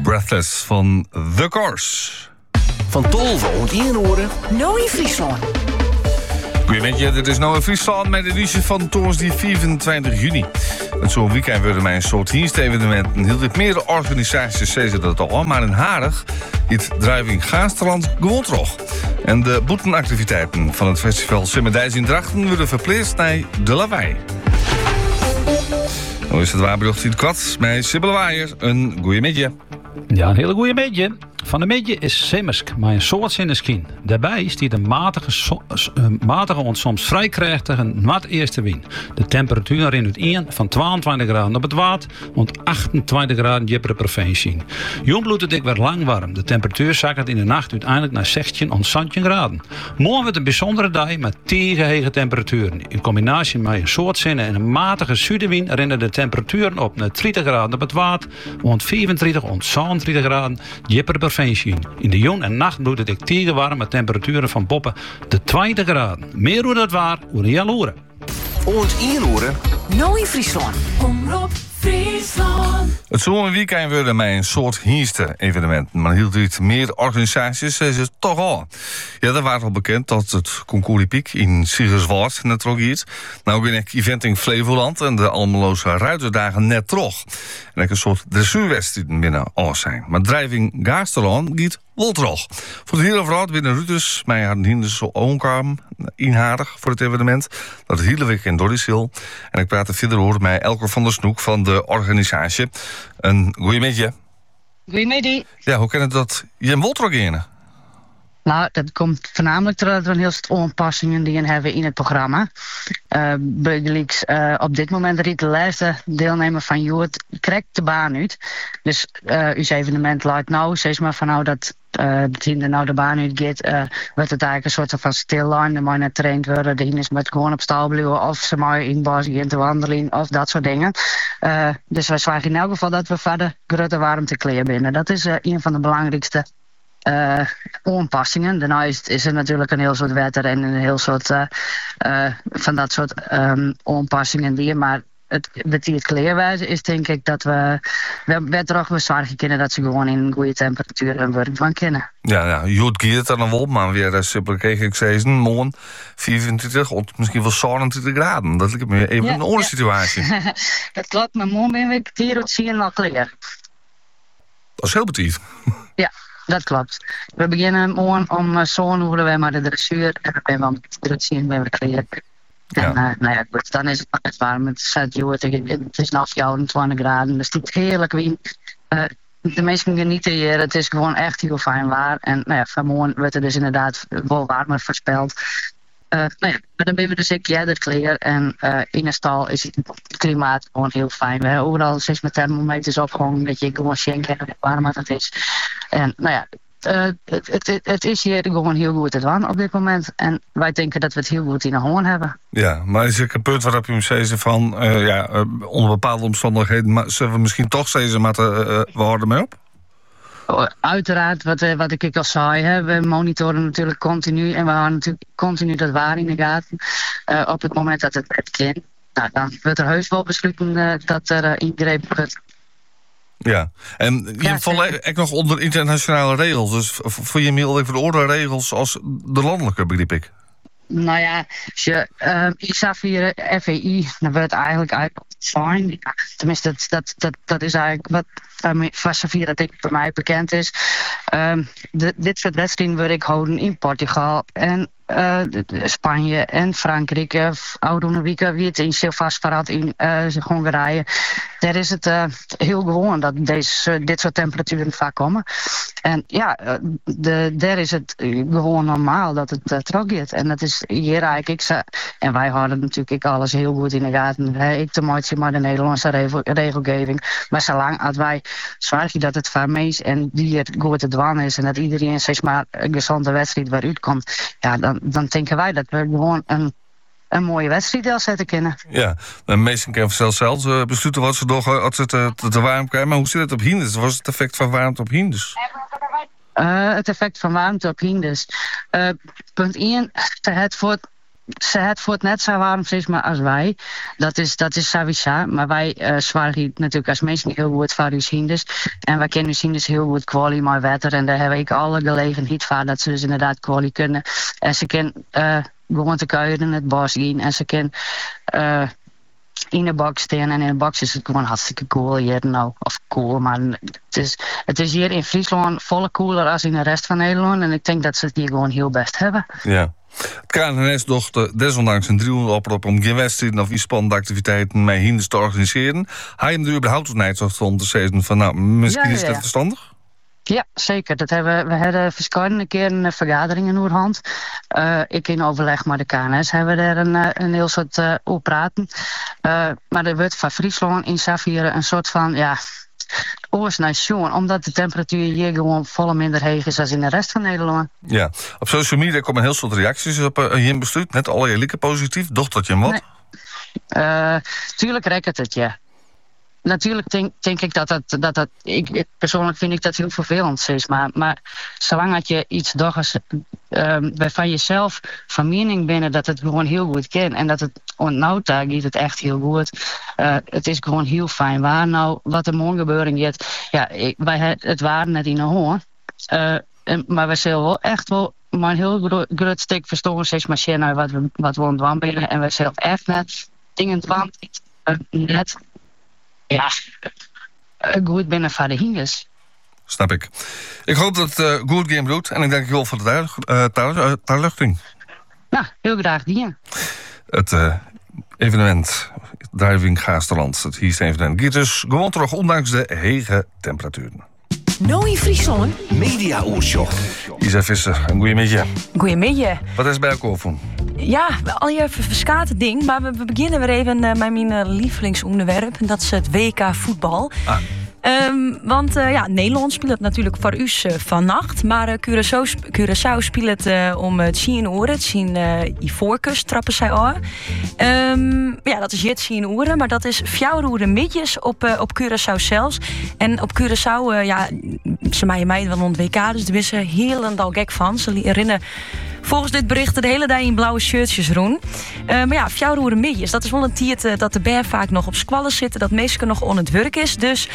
Breathless van The Course. Van Tolve ont 1 oren. Nou in Friesland. Goedemiddag, dit is nou in Friesland met de editie van toonsdag 24 juni. Het zo'n weekend worden mij een soort dienstevenementen. Heel dit meer organisaties zeggen dat al, maar in Harig het Driving Gaasterland gewoon terug. En de boetenactiviteiten van het festival Simmerdijs in Drachten worden verplaatst naar de Lawaai. Nou is het waarbedocht in het kwad met Sibylle Waaier. Een goeiemiddag. Ja, een hele goede middag. Van de middag is Simmersk, maar een soort zinneschien. Daarbij stiet een matige en soms vrij krachtige noordeerste wind. De temperatuur in het 1 van 22 graden op het water en 28 graden in de provincie. Jong bloedt het weer lang warm. De temperatuur zakt in de nacht uiteindelijk naar 16 en 17 graden. Morgen wordt een bijzondere dag met tegenhege temperaturen. In combinatie met een soort zinnen en een matige zuidenwind rennen de temperaturen op naar 30 graden op het water en 35 en 37 graden in de provincie. In de jong en nacht bloedt het tegen warm met temperaturen van boppen de 20 graden. Meer hoe dat waar, hoe de jaloeren. Ont 1 oren. Nou in Friesland. Omroep Friesland. Het zomerweekend worden mij een soort evenement. Maar hield het meer organisaties is het toch al. Ja, dat was al bekend dat het Concours Piek in Siggerswaard net trok is. Nou ben ik event in Flevoland en de Almeloze Ruiterdagen net terug. En ik een soort dressuurwedstrijden binnen alles zijn. Maar Driving Gaasterland gaat wel terug. Voor de hele verhaal binnen Ruters, mij hadden hinders zo omkwamen inharig voor het evenement. Dat het hele weekend door is heel. En ik praat er verder over met Elke van der Snoek van de organisatie. Een goeiemiddag. Goedemiddag. Ja, hoe kan het dat je een woltrok in? Nou, dat komt voornamelijk doordat we een heel stel aanpassingen die hebben in het programma. Op dit moment riet de laatste deelnemer van Joert krijgt de baan uit. Dus uw evenement laat nou, zeg maar van nou dat het hinder nou de baan uit gaat, wordt het eigenlijk een soort van stillline. Dan moet je net traind worden, de hinders moet gewoon op stal blijven of ze maar in bos gaan te wandelen of dat soort dingen. Dus wij zwagen in elk geval dat we verder grote warmte kleren binnen. Dat is een van de belangrijkste aanpassingen. Daarna is er natuurlijk een heel soort wetter en een heel soort van dat soort aanpassingen die. Maar het kleerwijze is denk ik dat we toch wel zorgen kunnen dat ze gewoon in een goede temperatuur en werk van kunnen. Ja, Jood gaat het dan wel, maar weer simpel kreeg ik zeggen, morgen 24 of misschien wel 27 graden. Dat lijkt me even een andere situatie. Dat klopt, maar morgen ben ik hier het zien al kleer. Dat is heel betief. Ja. Dat klopt. We beginnen morgen om zo'n uur wij maar de dressuur en dan ben we het zien bij we kleren. En nou ja, goed, dan is het echt warm. Het is nog 24 graden, dus het is heerlijk wind. De mensen genieten hier, het is gewoon echt heel fijn waar. En nou ja, vanmorgen wordt het dus inderdaad wel warmer voorspeld. Nou ja, maar dan ben we dus ik dat kleer en in de stal is het klimaat gewoon heel fijn. We hebben overal 6 met thermometers opgehangen, dat je gewoon schenken hoe warm het is. En nou ja, het is hier gewoon heel goed het warm op dit moment. En wij denken dat we het heel goed in de hoorn hebben. Ja, maar is er een punt waarop je moet zeggen van onder bepaalde omstandigheden zullen we misschien toch zeggen, maar we houden mee op? Uiteraard, wat ik al zei, we monitoren natuurlijk continu en we houden natuurlijk continu dat waar in de gaten. Op het moment dat het kan, nou, dan wordt er heus wel besloten dat er ingrepen wordt. Ja, en je valt echt nog onder internationale regels, dus voor je meer even de orde regels als de landelijke, begreep ik. Nou ja, als je ISAF hier, FEI, dan wordt eigenlijk fijn. Tenminste, dat is eigenlijk wat van Safir dat ik bij mij bekend is. Dit soort wedstrijden wil ik houden in Portugal en Spanje en Frankrijk, Oude-Weken, wie het in Silvasparad in Hongarije. Daar is het heel gewoon dat dit soort temperaturen vaak komen. En ja, daar is het gewoon normaal dat het trok gaat. En dat is hier eigenlijk, en wij houden natuurlijk alles heel goed in de gaten. Ik te mooi maar de Nederlandse regelgeving. Maar zolang als wij zorgen dat het vermees en die het goed te dwan is en dat iedereen zeg maar een gezonde wedstrijd waaruit komt, ja, dan denken wij dat we gewoon een mooie wedstrijd afzetten kunnen. Ja, de meesten kennen zelfs besluiten wat ze door als het te warm krijgen. Maar hoe zit het op hinders? Wat is het effect van warmte op hinders? Het effect van warmte op hinders. Punt 1, het voor ze het voor het net zo warm is, maar als wij. Dat is sowieso. Maar wij zwaren hier natuurlijk als mensen heel goed voor uw hinders. En wij kennen uw hinders heel goed kwalie maar wetter. En daar heb ik alle gelegenheid voor dat ze dus inderdaad kwalie kunnen. En ze kunnen gewoon te kuieren in het bos gaan. En ze kunnen in de box staan. En in de box is het gewoon hartstikke cool hier nou. Of cool, maar het is hier in Friesland volle cooler als in de rest van Nederland. En ik denk dat ze het hier gewoon heel best hebben. Ja. Het KNRS docht desondanks een 300 oproep om geen wedstrijden of spannende activiteiten met hinders te organiseren. Hij hem er überhaupt op niet om te zeggen van nou, misschien is dat verstandig? Ja, zeker. We hadden verschillende keren vergaderingen oerhand. Ik in overleg met de KNS hebben we daar een heel soort over praten. Maar er wordt van Friesland in Savieren een soort van oorsnation, omdat de temperatuur hier gewoon volle minder hoog is dan in de rest van Nederland. Ja, op social media komen heel soort reacties op je besluit. Net alle lieken positief. Docht dat je wat? Nee. Tuurlijk rekent het, ja. Natuurlijk denk ik dat ik persoonlijk vind ik dat heel vervelend is. Maar zolang dat je iets doet van jezelf van mening binnen dat het gewoon heel goed kan. En dat het nou gaat het echt heel goed. Het is gewoon heel fijn. Waar nou wat er morgen gebeuren gaat. Ja, het waren net in de hoor. Maar we zullen wel echt wel maar een heel groot stuk verstoren zeg maar naar wat we ontwand binnen. En we zullen echt net dingen ontwand net. Ja, goed binnen voor de hingers. Snap ik. Ik hoop dat het goed game doet. En ik dank je wel voor de toelichting. Nou, heel graag die. Het evenement Driving Gaasterland. Het hier evenement gaat dus gewoon terug, ondanks de hege temperaturen. Nooit Friesland. Media-oortjocht. Isa Visser, een goeiemiddag. Goeiemiddag. Wat is bij elkaar voor? Ja, al je verskate ding. Maar we beginnen weer even met mijn lievelingsonderwerp. En dat is het WK voetbal. Want Nederland speelt het natuurlijk voor u vannacht. Maar Curaçao speelt het om 10 uur. Het zien Ivoorkust trappen zij aan. Dat is het 10 uur. Maar dat is 4 uur middags op Curaçao zelfs. En op Curaçao, ze mij van het WK. Dus er is helemaal gek van. Ze herinneren volgens dit bericht de hele dag in blauwe shirtjes roen. 4 uur middags. Dat is wel een tiert dat de band vaak nog op squallen zitten. Dat meestal nog on het werk is. Dus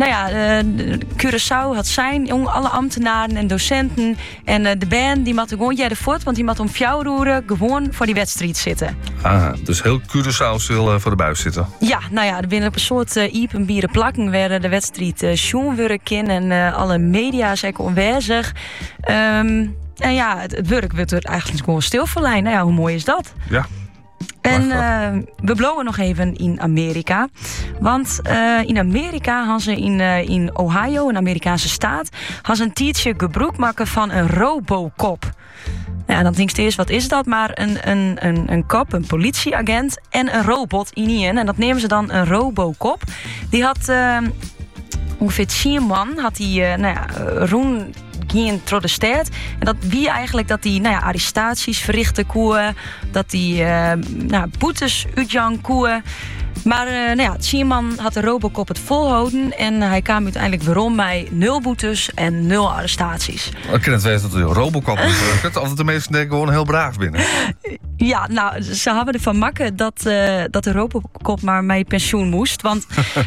Curaçao had zijn, alle ambtenaren en docenten. En de band die moet gewoon de voort. Want die moet om 4 uur gewoon voor die wedstrijd zitten. Dus heel Curaçao zal voor de buis zitten. Ja, er binnen op een soort iep en bieren plakken werden de wedstrijd schoenwerk in. En alle media zijn onwezig. En het werk wordt er eigenlijk gewoon stilverlijn. Nou ja, hoe mooi is dat? Ja. En we blowen nog even in Amerika. Want in Amerika hadden ze in Ohio, een Amerikaanse staat, hadden ze een tijdje gebruik maken van een Robocop. Ja, dan denk je eerst, wat is dat? Maar een kop, een politieagent en een robot in één. En dat nemen ze dan een Robocop. Die had ongeveer 10 man, had die roen ging door de stad. En dat wie eigenlijk dat die arrestaties verrichten koeien, dat die boetes uitjang koeien. Maar Sierman had de Robocop het volhouden en hij kwam uiteindelijk weer om bij 0 boetes en 0 arrestaties. Ik kan het weten dat de Robocop het of de meesten denken gewoon heel braaf binnen. Ja, ze hadden ervan makken dat de Robocop maar mee pensioen moest. Want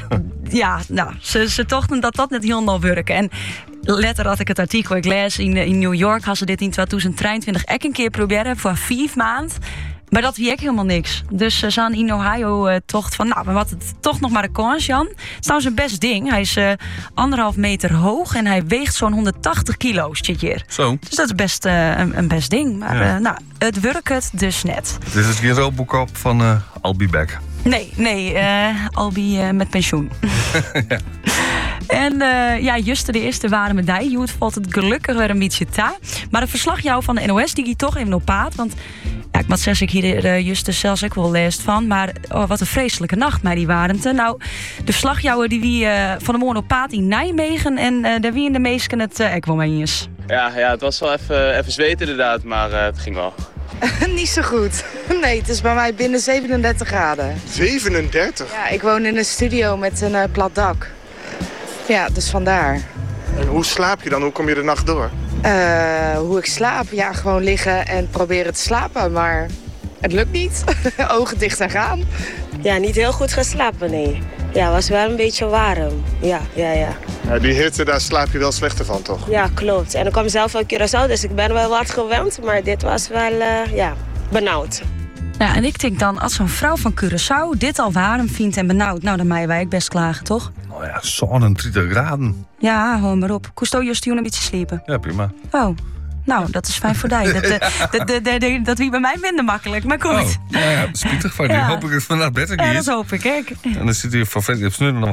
ze tochten dat net helemaal werken. En letter had ik het artikel ik lees in New York hadden ze dit in 2023 echt een keer proberen voor 5 maanden. Maar dat wie ik helemaal niks. Dus ze zijn in Ohio tocht van, we hadden het toch nog maar een kans, Jan. Het is trouwens een best ding. Hij is 1,5 meter hoog en hij weegt zo'n 180 kilo, hier. Zo. Dus dat is best een best ding. Maar het werkt dus net. Dit is geen Robocop van I'll be back. Nee, I'll be met pensioen. Ja. En juist de eerste waren medaille. Je valt het gelukkig weer een beetje ta. Maar de verslagjouwer van de NOS die toch even op paad. Want ik moet zeggen, ik hier juist zelfs ook wel leest van. Maar wat een vreselijke nacht mij die waren. Nou, de verslagjouwer die wie van de morgen op paad in Nijmegen. En daar wie in de meesten het ook wel mee is. Ja, het was wel even zweten inderdaad, maar het ging wel. Niet zo goed. Nee, het is bij mij binnen 37 graden. 37? Ja, ik woon in een studio met een plat dak. Ja, dus vandaar. En hoe slaap je dan? Hoe kom je de nacht door? Hoe ik slaap? Ja, gewoon liggen en proberen te slapen. Maar Het lukt niet. Ogen dicht en gaan. Ja, niet heel goed geslapen, nee. Ja, was wel een beetje warm. Ja. Die hitte, daar slaap je wel slechter van, toch? Ja, klopt. En ik kwam zelf uit Curaçao, dus ik ben wel wat gewend. Maar dit was wel, benauwd. Ja, en ik denk dan, als zo'n vrouw van Curaçao dit al warm vindt en benauwd... nou, dan mag wij ook best klagen, toch? Nou ja, zo'n 30 graden. Ja, hou maar op. Kusto je een beetje sliepen? Ja, prima. Oh, nou, dat is fijn voor die. Dat wie bij mij minder makkelijk, maar goed. Oh, nou ja, spietig van die. Ja. Hoop ik het vandaag beter Ja, is. dat hoop ik, hè. En dan zit hier van Freddy op Snurren.